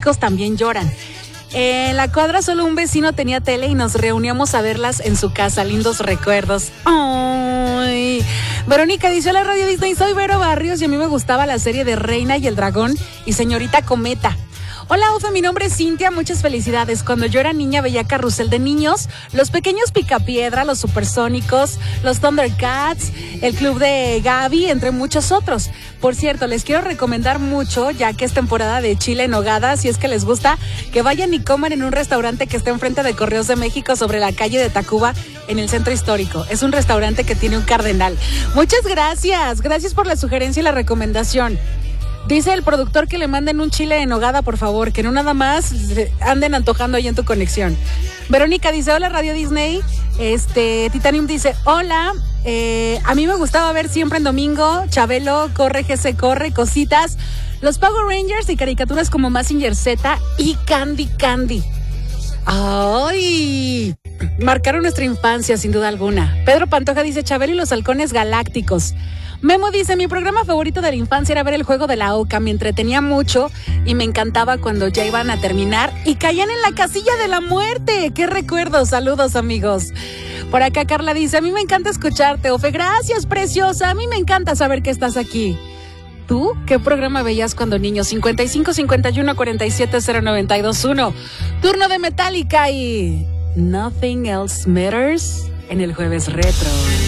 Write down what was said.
chicos también lloran. En la cuadra solo un vecino tenía tele y nos reuníamos a verlas en su casa. Lindos recuerdos. ¡Ay! Verónica dice: hola Radio Disney, soy Vero Barrios y a mí me gustaba la serie de Reina y el Dragón y Señorita Cometa. Hola, Ufe, mi nombre es Cintia, muchas felicidades. Cuando yo era niña veía Carrusel de Niños, Los Pequeños Picapiedra, Los Supersónicos, Los Thundercats, El Club de Gaby, entre muchos otros. Por cierto, les quiero recomendar mucho, ya que es temporada de chile en nogada, si es que les gusta, que vayan y coman en un restaurante que está enfrente de Correos de México sobre la calle de Tacuba, en el centro histórico. Es un restaurante que tiene un cardenal. Muchas gracias, gracias por la sugerencia y la recomendación. Dice el productor que le manden un chile en nogada, por favor, que no nada más anden antojando ahí en tu conexión. Verónica dice: hola Radio Disney. Titanium dice: hola, a mí me gustaba ver siempre en domingo Chabelo, Corre GC Corre, Cositas, los Power Rangers y caricaturas como Mazinger Z y Candy Candy. ¡Ay! Marcaron nuestra infancia, sin duda alguna. Pedro Pantoja dice: Chabelo y los halcones galácticos. Memo dice: mi programa favorito de la infancia era ver el juego de la Oca, me entretenía mucho y me encantaba cuando ya iban a terminar y caían en la casilla de la muerte. ¡Qué recuerdos! Saludos, amigos. Por acá Carla dice: a mí me encanta escucharte, Ofe. Gracias, preciosa. A mí me encanta saber que estás aquí. ¿Tú qué programa veías cuando niño? 55 51 47 0921. Turno de Metallica y Nothing Else Matters en el Jueves Retro.